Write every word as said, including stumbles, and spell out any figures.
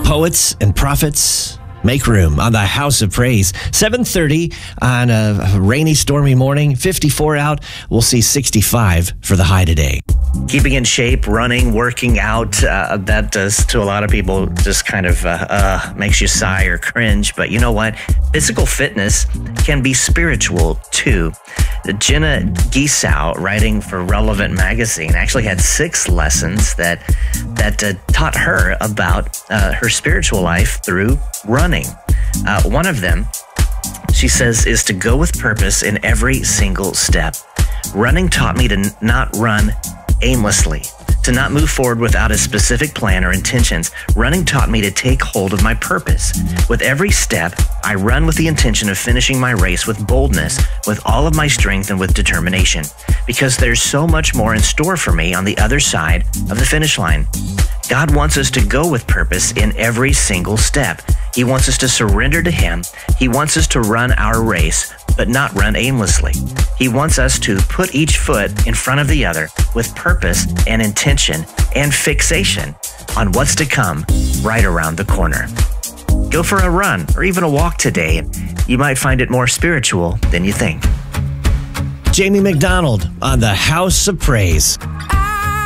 Poets and prophets, make room on the House of Praise. seven thirty on a rainy, stormy morning, fifty-four out. We'll see sixty-five for the high today. Keeping in shape, running, working out, uh, that does to a lot of people just kind of uh, uh, makes you sigh or cringe. But you know what? Physical fitness can be spiritual too. Jenna Giesau, writing for Relevant Magazine, actually had six lessons that that uh, taught her about uh, her spiritual life through running. Uh, one of them, she says, is to go with purpose in every single step. Running taught me to n- not run aimlessly, to not move forward without a specific plan or intentions. Running taught me to take hold of my purpose. With every step, I run with the intention of finishing my race with boldness, with all of my strength and with determination, because there's so much more in store for me on the other side of the finish line. God wants us to go with purpose in every single step. He wants us to surrender to Him. He wants us to run our race, but not run aimlessly. He wants us to put each foot in front of the other with purpose and intention and fixation on what's to come right around the corner. Go for a run or even a walk today, and you might find it more spiritual than you think. Jamie McDonald on the House of Praise.